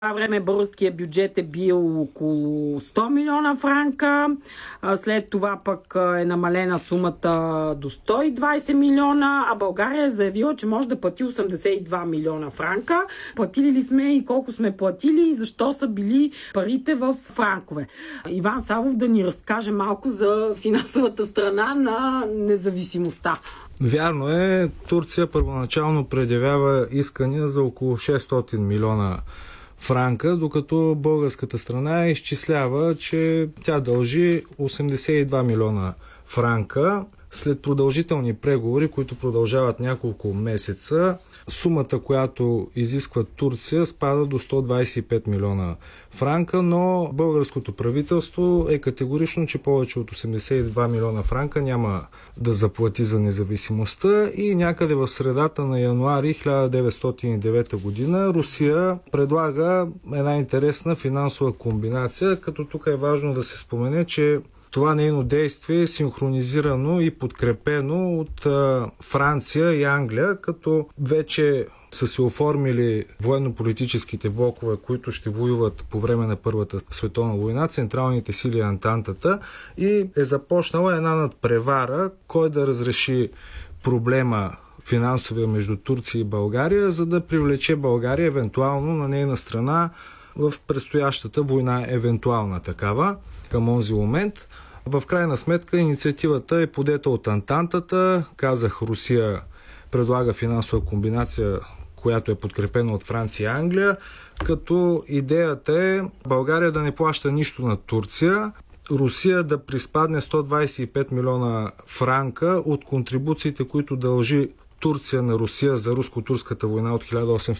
Това време българския бюджет е бил около 100 милиона франка, след това пък е намалена сумата до 120 милиона, а България е заявила, че може да плати 82 милиона франка. Платили ли сме и колко сме платили и защо са били парите в франкове? Иван Савов да ни разкаже малко за финансовата страна на независимостта. Вярно е, Турция първоначално предявява искания за около 600 милиона франка, докато българската страна изчислява, че тя дължи 82 милиона франка. След продължителни преговори, които продължават няколко месеца, сумата, която изисква Турция, спада до 125 милиона франка, но българското правителство е категорично, че повече от 82 милиона франка няма да заплати за независимостта и някъде в средата на януари 1909 година Русия предлага една интересна финансова комбинация, като тук е важно да се спомене, че това нейно действие е синхронизирано и подкрепено от Франция и Англия, като вече са се оформили военно-политическите блокове, които ще воюват по време на Първата световна война, централните сили на Антантата, и е започнала една надпревара, кой да разреши проблема финансовия между Турция и България, за да привлече България евентуално на нейна страна в предстоящата война, евентуална такава, към онзи момент. В крайна сметка инициативата е подета от Антантата. Казах, Русия предлага финансова комбинация, която е подкрепена от Франция и Англия, като идеята е България да не плаща нищо на Турция, Русия да приспадне 125 милиона франка от контрибуциите, които дължи Турция на Русия за руско-турската война от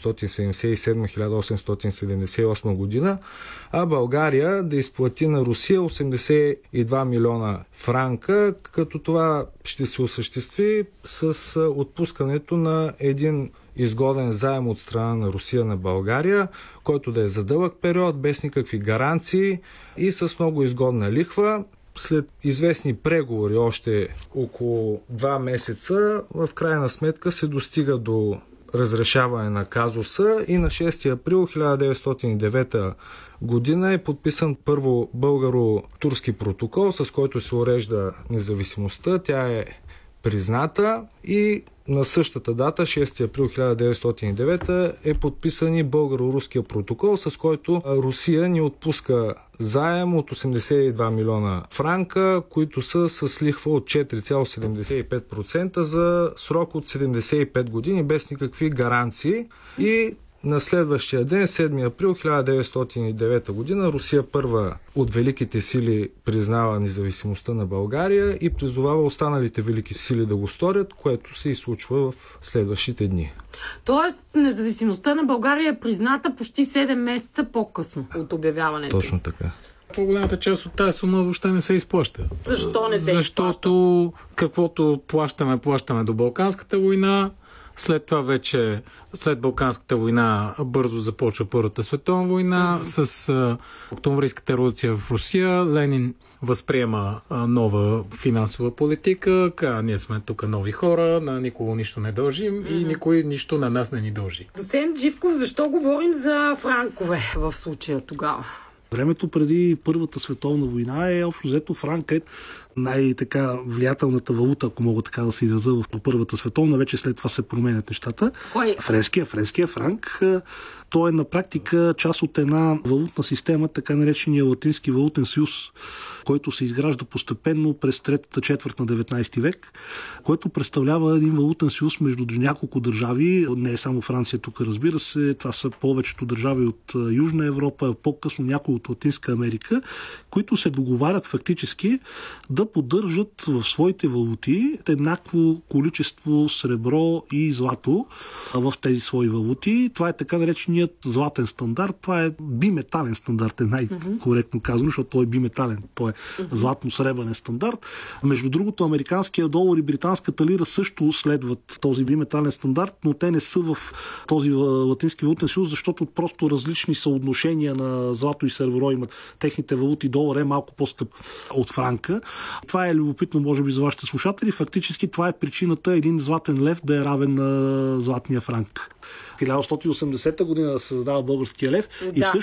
1877-1878 година, а България да изплати на Русия 82 милиона франка, като това ще се осъществи с отпускането на един изгоден заем от страна на Русия на България, който да е за дълъг период, без никакви гаранции и с много изгодна лихва. След известни преговори още около 2 месеца, в крайна сметка се достига до разрешаване на казуса и на 6 април 1909 година е подписан първо българо-турски протокол, с който се урежда независимостта. Тя е призната и на същата дата, 6 април 1909, е подписан и българо-руския протокол, с който Русия ни отпуска заем от 82 милиона франка, които са с лихва от 4,75% за срок от 75 години, без никакви гаранции. И на следващия ден, 7 април 1909 година, Русия първа от великите сили признава независимостта на България и призовава останалите велики сили да го сторят, което се и случва в следващите дни. Тоест, независимостта на България е призната почти 7 месеца по-късно от обявяването. Точно така. По-голямата част от тази сума въобще не се изплаща. Защо не се изплаща? Защото каквото плащаме до Балканската война. След това вече, след Балканската война, бързо започва Първата световна война. С Октомврийската революция в Русия Ленин възприема нова финансова политика. Ние сме тук нови хора, на никого нищо не дължим и никой нищо на нас не ни дължи. Доцент Живков, защо говорим за франкове в случая тогава? Времето преди Първата световна война е общо взето франк е най-така влиятелната валута, ако мога така да се изразя, в Първата световна. Вече след това се променят нещата. Кой? Френския франк. Той е на практика част от една валутна система, така наречения Латински валутен съюз, който се изгражда постепенно през третата четвърт на 19 век, който представлява един валутен съюз между няколко държави. Не е само Франция тук, разбира се. Това са повечето държави от Южна Европа, по-късно някои от Латинска Америка, които се договарят фактически да поддържат в своите валути еднакво количество сребро и злато в тези свои валути. Това е така нареченият златен стандарт. Това е биметален стандарт, е най-коректно казано, защото той е биметален. Той е златно-сребърен стандарт. Между другото, американския долар и британската лира също следват този биметален стандарт, но те не са в този Латински валутен съюз, защото просто различни съотношения на злато и сребро имат. Техните валути. Долар е малко по-скъп от франка. Това е любопитно, може би, за вашите слушатели. Фактически това е причината един златен лев да е равен на златния франк. 1180 година да се създава българския лев и